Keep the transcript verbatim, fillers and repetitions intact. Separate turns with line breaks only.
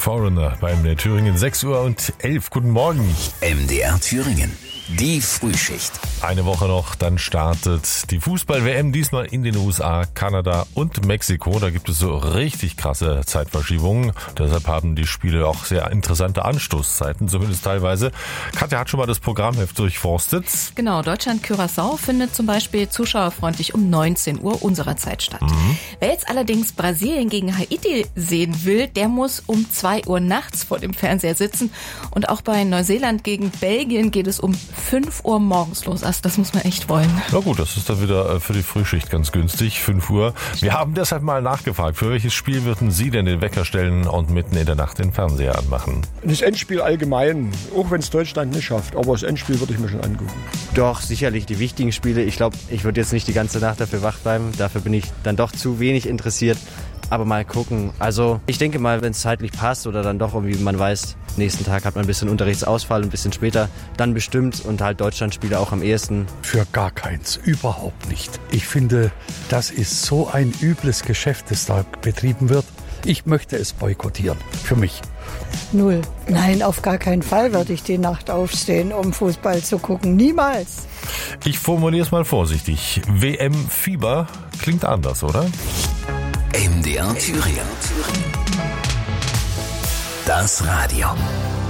Foreigner beim M D R Thüringen, sechs Uhr und elf. Guten Morgen.
M D R Thüringen, die Frühschicht.
Eine Woche noch, dann startet die Fußball-W M, diesmal in den U S A, Kanada und Mexiko. Da gibt es so richtig krasse Zeitverschiebungen. Deshalb haben die Spiele auch sehr interessante Anstoßzeiten, zumindest teilweise. Katja hat schon mal das Programmheft durchforstet.
Genau, Deutschland-Curaçao findet zum Beispiel zuschauerfreundlich um neunzehn Uhr unserer Zeit statt. Mhm. Wer jetzt allerdings Brasilien gegen Haiti sehen will, der muss um zwei Uhr nachts vor dem Fernseher sitzen. Und auch bei Neuseeland gegen Belgien geht es um fünf Uhr morgens los. Also das muss man echt wollen.
Na gut, das ist dann wieder für die Frühschicht ganz günstig, fünf Uhr. Wir haben deshalb mal nachgefragt, für welches Spiel würden Sie denn den Wecker stellen und mitten in der Nacht den Fernseher anmachen?
Das Endspiel allgemein, auch wenn es Deutschland nicht schafft, aber das Endspiel würde ich mir schon angucken.
Doch, sicherlich die wichtigen Spiele. Ich glaube, ich würde jetzt nicht die ganze Nacht dafür wach bleiben. Dafür bin ich dann doch zu wenig interessiert. Aber mal gucken. Also ich denke mal, wenn es zeitlich passt oder dann doch irgendwie man weiß, nächsten Tag hat man ein bisschen Unterrichtsausfall, ein bisschen später, dann bestimmt und halt Deutschlandspiele auch am ehesten.
Für gar keins, überhaupt nicht. Ich finde, das ist so ein übles Geschäft, das da betrieben wird. Ich möchte es boykottieren, für mich.
Null. Nein, auf gar keinen Fall würde ich die Nacht aufstehen, um Fußball zu gucken. Niemals.
Ich formuliere es mal vorsichtig. W M-Fieber klingt anders, oder?
M D R Thüringen. Das Radio.